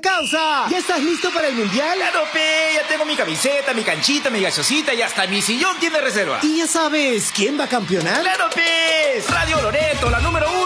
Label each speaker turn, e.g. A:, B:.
A: causa. ¿Ya estás listo para el mundial?
B: Claro, pe, ya tengo mi camiseta, mi canchita, mi gaseosita y hasta mi sillón tiene reserva.
A: ¿Y ya sabes quién va a campeonar?
B: Claro, pe, Radio Loreto, la número 1.